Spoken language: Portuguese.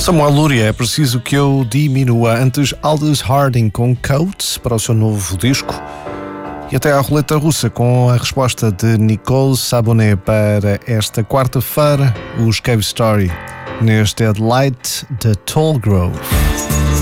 Samuel Luria, é preciso que eu diminua. Antes, Aldous Harding com Coats para o seu novo disco. E até à roleta russa com a resposta de Nicole Sabonet para esta quarta-feira, os Cave Story, neste Headlight de Tall Grove.